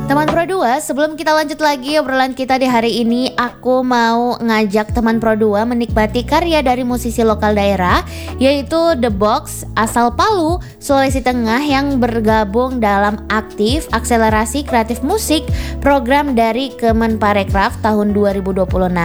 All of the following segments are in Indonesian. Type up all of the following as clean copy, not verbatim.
Teman Pro 2, sebelum kita lanjut lagi obrolan kita di hari ini, aku mau ngajak teman Pro 2 menikmati karya dari musisi lokal daerah, yaitu The Box asal Palu, Sulawesi Tengah, yang bergabung dalam Aktif Akselerasi Kreatif Musik, program dari Kemenparekraf tahun 2026.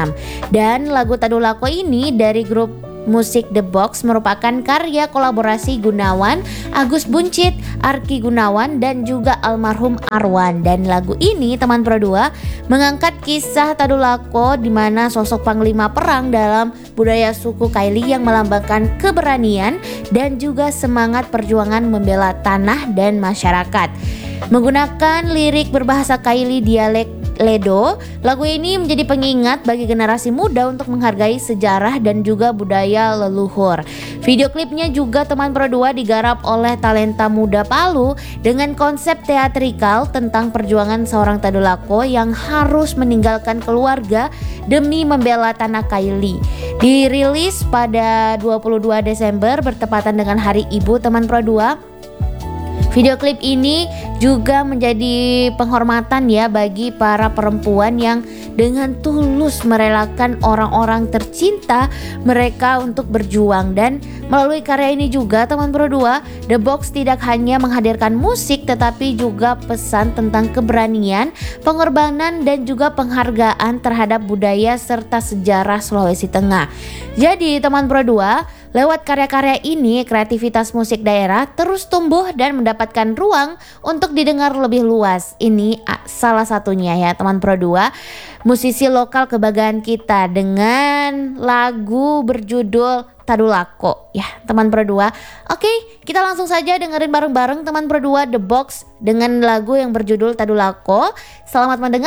Dan lagu Tadulako ini dari grup musik The Box merupakan karya kolaborasi Gunawan, Agus Buncit, Arki Gunawan, dan juga almarhum Arwan. Dan lagu ini teman Pro 2 mengangkat kisah Tadulako, di mana sosok panglima perang dalam budaya suku Kaili yang melambangkan keberanian dan juga semangat perjuangan membela tanah dan masyarakat. Menggunakan lirik berbahasa Kaili dialek Ledo, lagu ini menjadi pengingat bagi generasi muda untuk menghargai sejarah dan juga budaya leluhur. Video klipnya juga teman Pro 2 digarap oleh talenta muda Palu dengan konsep teatrikal tentang perjuangan seorang Tadulako yang harus meninggalkan keluarga demi membela tanah Kaili. Dirilis pada 22 Desember bertepatan dengan Hari Ibu teman Pro 2. Video klip ini juga menjadi penghormatan ya bagi para perempuan yang dengan tulus merelakan orang-orang tercinta mereka untuk berjuang. Dan melalui karya ini juga teman Pro 2, The Box tidak hanya menghadirkan musik tetapi juga pesan tentang keberanian, pengorbanan, dan juga penghargaan terhadap budaya serta sejarah Sulawesi Tengah. Jadi teman Pro 2, lewat karya-karya ini, kreativitas musik daerah terus tumbuh dan mendapatkan ruang untuk didengar lebih luas. Ini salah satunya ya teman Pro 2, musisi lokal kebanggaan kita dengan lagu berjudul Tadulako ya teman Pro 2. Oke, kita langsung saja dengerin bareng-bareng teman Pro 2 The Box dengan lagu yang berjudul Tadulako. Selamat mendengar.